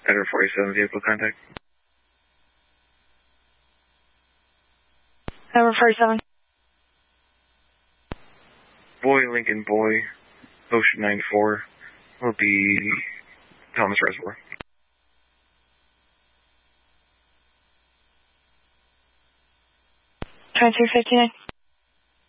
Edward 47 vehicle contact. Edward 47. Boy, Lincoln Boy, Ocean 94 will be Thomas Reservoir. Twenty-two 59.